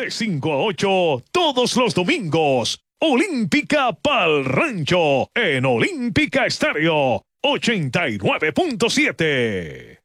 de 5 a 8 todos los domingos. Olímpica Pal Rancho en Olímpica Estéreo 89.7.